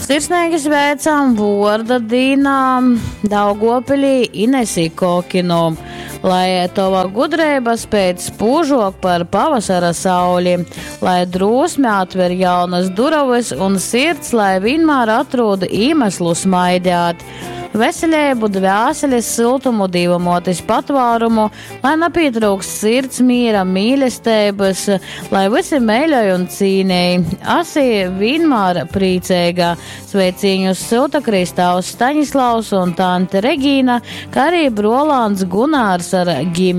Sirsnīgi sveicam Vorda Dīnām, Daugopilī Inesi Kokinu, lai tova gudrība spēc pūžok par pavasara sauli, lai drosme atver jaunas durvis un sirds, lai vienmēr atrod iemeslu smaidēt. Veselību, dvēseles siltumu, divamotis patvērumu, lai nepietrūks sirds mīra, mīlestības, lai visi mīļoja un cīnīja. Asi vienmēr priecīga. Sveiciņus silta Kristāvs Staņislavs un tante Regīna, kā arī brolāns Gunārs ar ģimeni.